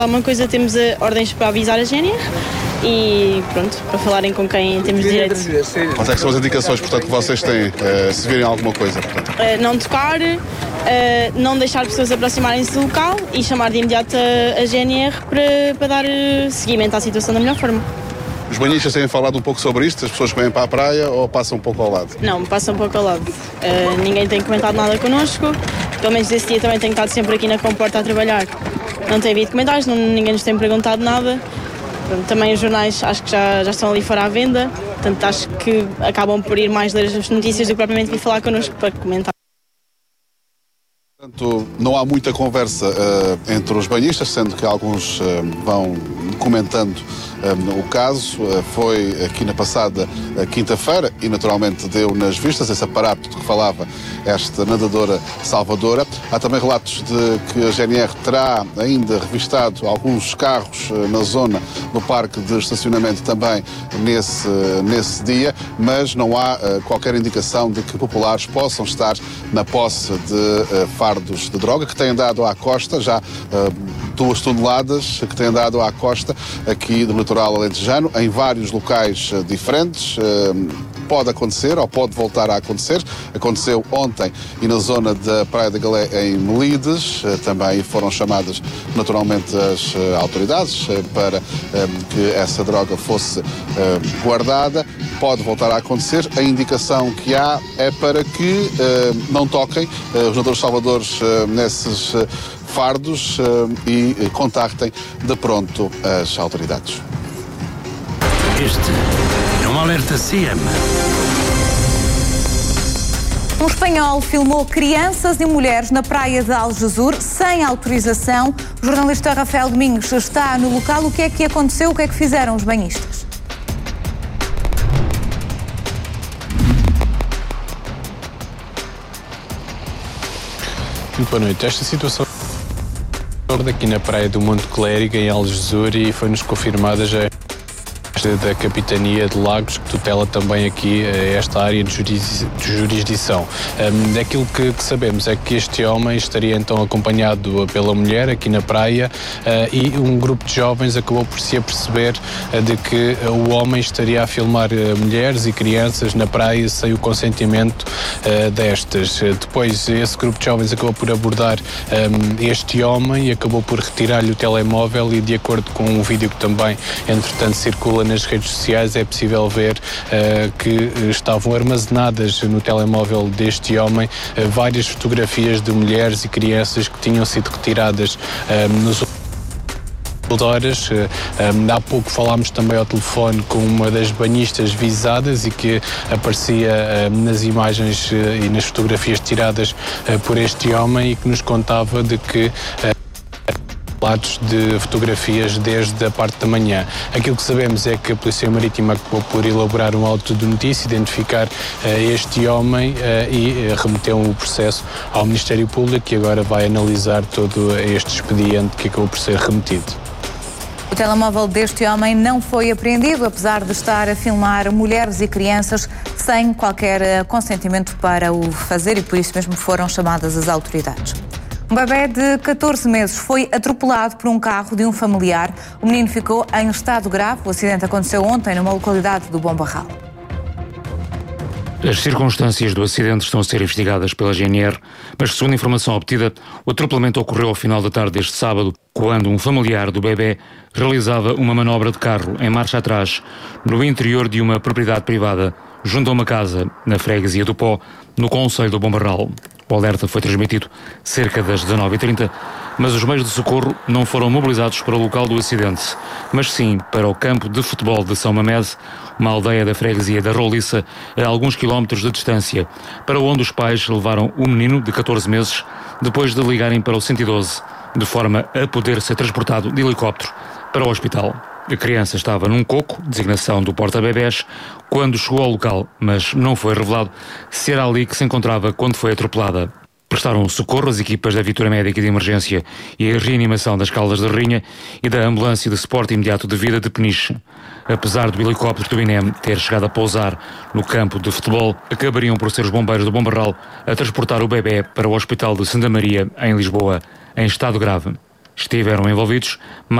alguma coisa, temos ordens para avisar a GNR e pronto, para falarem com quem temos direito. Quais é que são as indicações, portanto, que vocês têm, se virem alguma coisa? Não tocar, não deixar pessoas aproximarem-se do local e chamar de imediato a GNR para dar seguimento à situação da melhor forma. Os banhistas têm falado um pouco sobre isto, as pessoas que vêm para a praia, ou passam um pouco ao lado? Não, passam um pouco ao lado. Ninguém tem comentado nada connosco, pelo menos esse dia também tenho estado sempre aqui na comporta a trabalhar. Não tem havido comentários, ninguém nos tem perguntado nada. Pronto, também os jornais acho que já estão ali fora à venda, portanto acho que acabam por ir mais ler as notícias do que propriamente vir falar connosco para comentar. Portanto, não há muita conversa entre os banhistas, sendo que alguns vão comentando o caso. Foi aqui na passada quinta-feira e naturalmente deu nas vistas esse aparato de que falava esta nadadora salvadora. Há também relatos de que a GNR terá ainda revistado alguns carros na zona do parque de estacionamento também nesse dia, mas não há qualquer indicação de que populares possam estar na posse de fardos de droga que têm dado à costa, já 2 toneladas que têm dado à costa aqui do litoral alentejano, em vários locais diferentes. Pode acontecer ou pode voltar a acontecer. Aconteceu ontem e na zona da Praia da Galé em Melides. Também foram chamadas naturalmente as autoridades para que essa droga fosse guardada. Pode voltar a acontecer. A indicação que há é para que não toquem os nadadores salvadores nesses fardos e contactem de pronto as autoridades. Este é um alerta CM. Um espanhol filmou crianças e mulheres na praia de Algesur sem autorização. O jornalista Rafael Domingos está no local. O que é que aconteceu? O que é que fizeram os banhistas? Muito boa noite. Esta situação aqui na praia do Monte Clérigo, em Algesur, e foi-nos confirmada já da Capitania de Lagos, que tutela também aqui esta área de jurisdição. Aquilo que sabemos é que este homem estaria então acompanhado pela mulher aqui na praia e um grupo de jovens acabou por se aperceber de que o homem estaria a filmar mulheres e crianças na praia sem o consentimento destas. Depois esse grupo de jovens acabou por abordar este homem e acabou por retirar-lhe o telemóvel e, de acordo com um vídeo que também entretanto circula nas redes sociais, é possível ver que estavam armazenadas no telemóvel deste homem várias fotografias de mulheres e crianças que tinham sido retiradas nos horas. Há pouco falámos também ao telefone com uma das banhistas visadas e que aparecia nas imagens e nas fotografias tiradas por este homem e que nos contava de que relatos de fotografias desde a parte da manhã. Aquilo que sabemos é que a Polícia Marítima acabou por elaborar um auto de notícia, identificar este homem e remeteu o processo ao Ministério Público, que agora vai analisar todo este expediente que acabou por ser remetido. O telemóvel deste homem não foi apreendido, apesar de estar a filmar mulheres e crianças sem qualquer consentimento para o fazer, e por isso mesmo foram chamadas as autoridades. Um bebê de 14 meses foi atropelado por um carro de um familiar. O menino ficou em estado grave. O acidente aconteceu ontem numa localidade do Bom Barral. As circunstâncias do acidente estão a ser investigadas pela GNR, mas segundo a informação obtida, o atropelamento ocorreu ao final da tarde deste sábado, quando um familiar do bebê realizava uma manobra de carro em marcha atrás no interior de uma propriedade privada, junto a uma casa na freguesia do Pó, no concelho do Bom Barral. O alerta foi transmitido cerca das 19h30, mas os meios de socorro não foram mobilizados para o local do acidente, mas sim para o campo de futebol de São Mamede, uma aldeia da freguesia da Roliça, a alguns quilómetros de distância, para onde os pais levaram o menino de 14 meses, depois de ligarem para o 112, de forma a poder ser transportado de helicóptero para o hospital. A criança estava num coco, designação do porta-bebés, quando chegou ao local, mas não foi revelado se era ali que se encontrava quando foi atropelada. Prestaram socorro as equipas da Viatura Médica de Emergência e a reanimação das Caldas de Rainha e da Ambulância de Suporte Imediato de Vida de Peniche. Apesar do helicóptero do INEM ter chegado a pousar no campo de futebol, acabariam por ser os bombeiros do Bom Barral a transportar o bebê para o Hospital de Santa Maria, em Lisboa, em estado grave. estiveram envolvidos